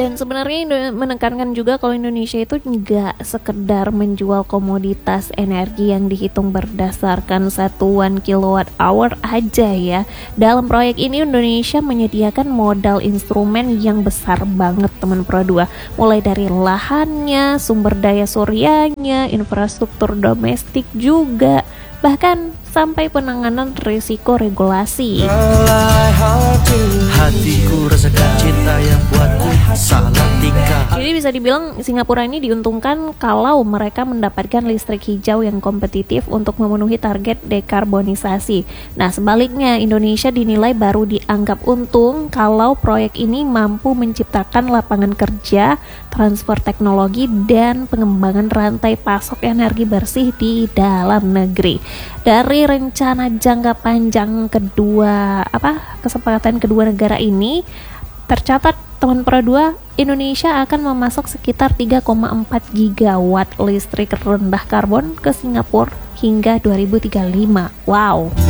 Dan sebenarnya menekankan juga kalau Indonesia itu nggak sekedar menjual komoditas energi yang dihitung berdasarkan satuan kilowatt hour aja ya. Dalam proyek ini Indonesia menyediakan modal instrumen yang besar banget teman Pro 2. Mulai dari lahannya, sumber daya suryanya, infrastruktur domestik juga, bahkan sampai penanganan risiko regulasi. Hatiku rasakan cinta yang buatku salah tingkah. Jadi bisa dibilang Singapura ini diuntungkan kalau mereka mendapatkan listrik hijau yang kompetitif untuk memenuhi target dekarbonisasi. Nah sebaliknya Indonesia dinilai baru dianggap untung kalau proyek ini mampu menciptakan lapangan kerja, transfer teknologi, dan pengembangan rantai pasok energi bersih di dalam negeri. Dari rencana jangka panjang kesepakatan kedua negara ini tercatat teman Pro 2, Indonesia akan memasok sekitar 3,4 gigawatt listrik rendah karbon ke Singapura hingga 2035. Wow.